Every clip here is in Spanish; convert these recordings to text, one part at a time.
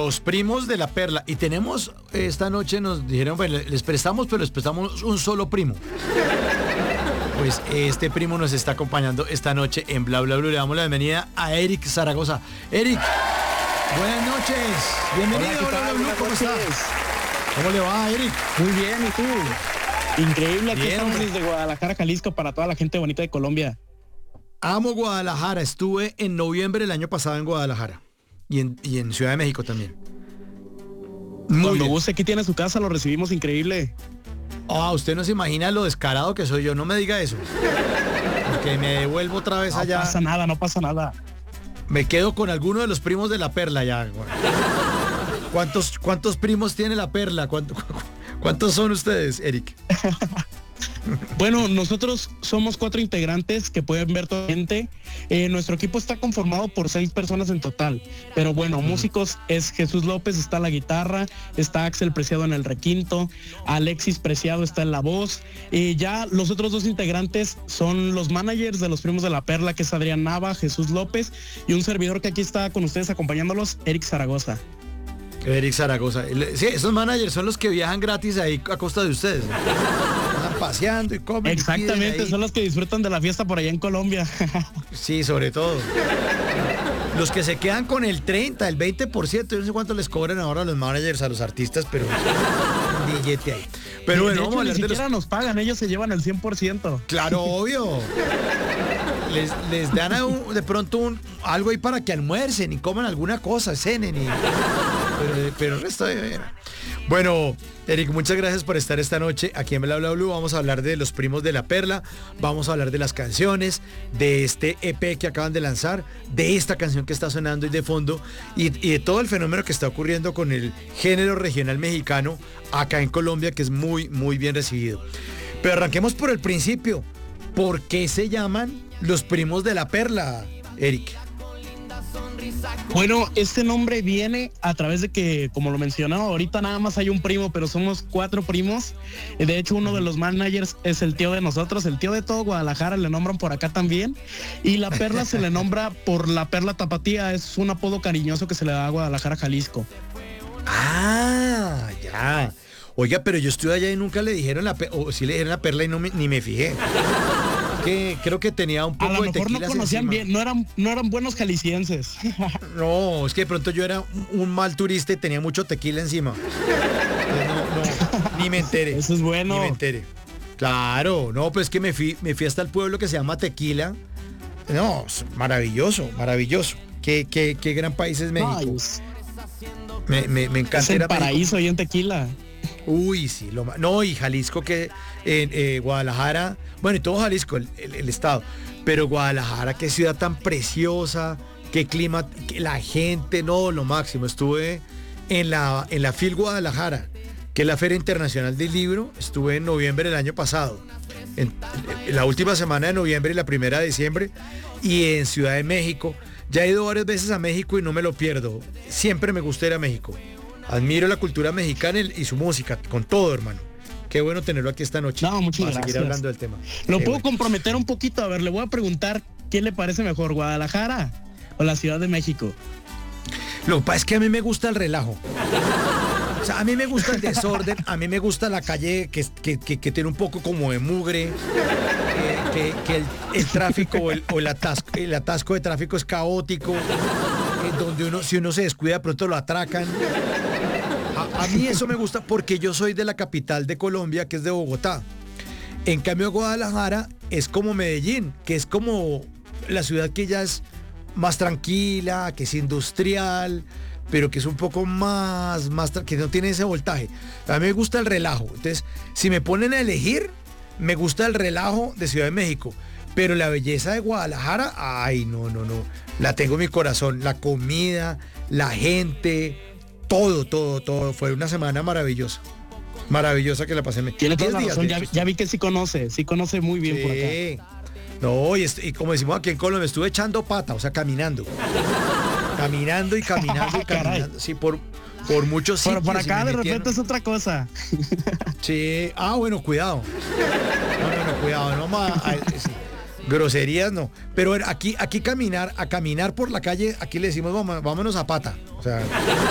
Los primos de la Perla. Y tenemos, esta noche nos dijeron, bueno, les prestamos, pero les prestamos un solo primo. Pues este primo nos está acompañando esta noche en Bla Bla Blue. Le damos la bienvenida a Eric Zaragoza. Eric, buenas noches. Bienvenido a Bla Bla Blue. ¿Cómo estás? ¿Cómo le va, Eric? Muy bien, ¿y tú? Increíble, aquí estamos hombre. desde Guadalajara, Jalisco, para toda la gente bonita de Colombia. Amo Guadalajara. Estuve en noviembre del año pasado en Guadalajara. Y en Ciudad de México también. Muy Cuando bien. guste, aquí tiene su casa, lo recibimos increíble. Usted no se imagina lo descarado que soy yo. No me diga eso. Porque me devuelvo otra vez allá. No pasa nada, no pasa nada. Me quedo con alguno de los primos de la Perla ya. ¿Cuántos primos tiene la Perla? ¿Cuántos son ustedes, Eric? Bueno, nosotros somos 4 integrantes que pueden ver toda la gente. Nuestro equipo está conformado por 6 personas en total. Pero bueno, músicos es Jesús López, está en la guitarra, está Axel Preciado en el requinto, Alexis Preciado está en la voz. Ya los otros 2 integrantes son los managers de los primos de la Perla, que es Adrián Nava, Jesús López, y un servidor que aquí está con ustedes acompañándolos, Eric Zaragoza. Eric Zaragoza. Sí, esos managers son los que viajan gratis ahí a costa de ustedes. Están paseando y comen. Exactamente, son los que disfrutan de la fiesta por allá en Colombia. Sí, sobre todo. Los que se quedan con el 30, el 20%, yo no sé cuánto les cobran ahora a los managers, a los artistas, pero un billete ahí. Pero bueno, vamos a hablar ni de siquiera nos pagan, ellos se llevan el 100%. Claro, obvio. Les dan de pronto algo ahí para que almuercen y coman alguna cosa, cenen pero el resto de... Bueno, Eric, muchas gracias por estar esta noche aquí en Bla Bla Blue. Vamos a hablar de los primos de la Perla, vamos a hablar de las canciones, de este EP que acaban de lanzar, de esta canción que está sonando y de fondo, y de todo el fenómeno que está ocurriendo con el género regional mexicano acá en Colombia, que es muy, muy bien recibido. Pero arranquemos por el principio. ¿Por qué se llaman los primos de la Perla, Eric? Bueno, este nombre viene a través de que, como lo mencionaba, ahorita nada más hay un primo, pero somos 4 primos. De hecho, uno de los managers es el tío de nosotros, el tío de todo Guadalajara, le nombran por acá también. Y la Perla se le nombra por la Perla Tapatía, es un apodo cariñoso que se le da a Guadalajara, Jalisco. Ya. Oiga, pero yo estuve allá y nunca le dijeron o sí le dijeron la Perla y ni me fijé. Que creo que tenía un poco A lo de mejor no tequila conocían encima. bien, no eran buenos jaliscienses. No, es que de pronto yo era un mal turista y tenía mucho tequila encima. No, ni me enteré. Eso es bueno. Ni me enteré. Claro, no, pues que me fui hasta el pueblo que se llama Tequila. No, es maravilloso, maravilloso. Qué gran país es México. Ay, Me encanta es el ir a México. paraíso ahí en Tequila. Uy, sí, no, y Jalisco, que Guadalajara, bueno, y todo Jalisco, el estado, pero Guadalajara, qué ciudad tan preciosa, qué clima, la gente, no, lo máximo. Estuve en la FIL Guadalajara, que es la Feria Internacional del Libro. Estuve en noviembre del año pasado, en la última semana de noviembre y la primera de diciembre, y en Ciudad de México. Ya he ido varias veces a México y no me lo pierdo. Siempre me gusta ir a México. Admiro la cultura mexicana y su música, con todo, hermano. Qué bueno tenerlo aquí esta noche. No, muchas para gracias. seguir hablando del tema. Lo Qué puedo bueno. comprometer un poquito. A ver, le voy a preguntar qué le parece mejor, Guadalajara o la Ciudad de México. Lo que pasa es que a mí me gusta el relajo. O sea, a mí me gusta el desorden, a mí me gusta la calle que tiene un poco como de mugre, que el tráfico o el atasco de tráfico es caótico, donde si uno se descuida de pronto lo atracan. A mí eso me gusta porque yo soy de la capital de Colombia, que es de Bogotá. En cambio, Guadalajara es como Medellín, que es como la ciudad que ya es más tranquila, que es industrial, pero que es un poco que no tiene ese voltaje. A mí me gusta el relajo. Entonces, si me ponen a elegir, me gusta el relajo de Ciudad de México. Pero la belleza de Guadalajara, ay, no. La tengo en mi corazón. La comida, la gente, todo. Fue una semana maravillosa. Maravillosa que la pasé. Tiene toda la 10 días, razón, de hecho. ya vi que sí conoce muy bien por acá. Sí. No, y como decimos aquí en Colombia, estuve echando pata, o sea, caminando. Caminando. Caray. Sí, por muchos Pero sitios. por y acá me de metieron. repente es otra cosa. Sí. Bueno, cuidado. No, cuidado. No sí. Groserías no. Pero aquí a caminar por la calle, aquí le decimos vámonos a pata. O sea,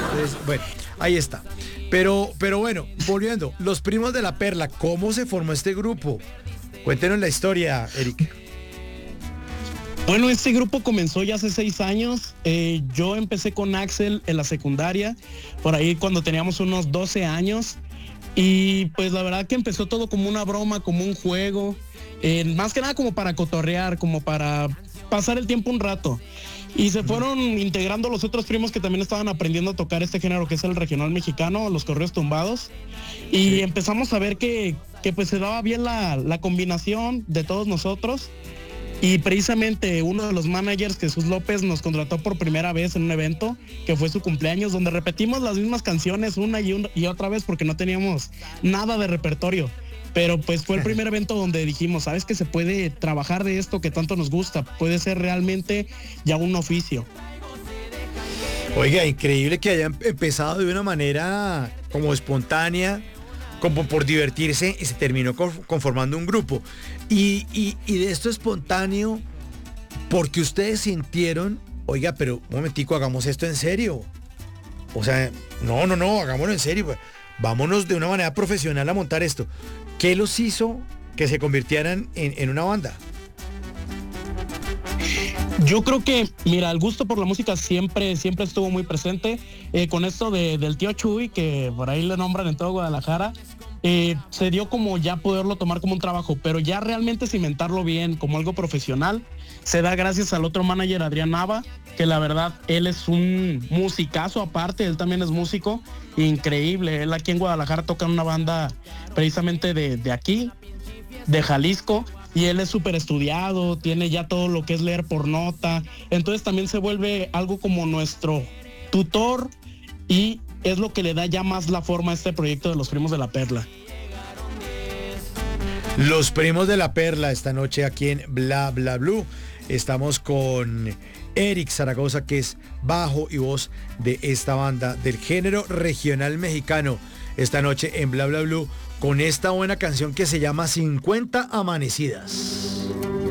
Entonces, bueno, ahí está. Pero bueno, volviendo, Los Primos de la Perla, ¿cómo se formó este grupo? Cuéntenos la historia, Eric. Bueno, este grupo comenzó ya hace 6 años. Yo empecé con Axel en la secundaria, por ahí cuando teníamos unos 12 años. Y pues la verdad que empezó todo como una broma, como un juego. Más que nada como para cotorrear, como para pasar el tiempo un rato. Y se fueron integrando los otros primos que también estaban aprendiendo a tocar este género que es el regional mexicano, los corridos tumbados. Y empezamos a ver que pues se daba bien la combinación de todos nosotros. Y precisamente uno de los managers, Jesús López, nos contrató por primera vez en un evento que fue su cumpleaños, donde repetimos las mismas canciones una y otra vez porque no teníamos nada de repertorio. Pero pues fue el primer evento donde dijimos, ¿sabes que se puede trabajar de esto que tanto nos gusta? Puede ser realmente ya un oficio. Oiga, increíble que hayan empezado de una manera como espontánea, como por divertirse, y se terminó conformando un grupo. Y de esto espontáneo, porque ustedes sintieron, oiga, pero un momentico, hagamos esto en serio. O sea, no, hagámoslo en serio. Vámonos de una manera profesional a montar esto. ¿Qué los hizo que se convirtieran en una banda? Yo creo que, mira, el gusto por la música siempre estuvo muy presente. Con esto del tío Chuy, que por ahí le nombran en todo Guadalajara, se dio como ya poderlo tomar como un trabajo, pero ya realmente cimentarlo bien como algo profesional, se da gracias al otro manager, Adrián Nava, que la verdad, él es un musicazo aparte, él también es músico, increíble. Él aquí en Guadalajara toca en una banda precisamente de aquí, de Jalisco, y él es súper estudiado, tiene ya todo lo que es leer por nota, entonces también se vuelve algo como nuestro tutor y es lo que le da ya más la forma a este proyecto de Los Primos de la Perla. Los Primos de la Perla, esta noche aquí en Bla Bla Blue. Estamos con Eric Zaragoza, que es bajo y voz de esta banda del género regional mexicano. Esta noche en Bla Bla Blue con esta buena canción que se llama 50 Amanecidas.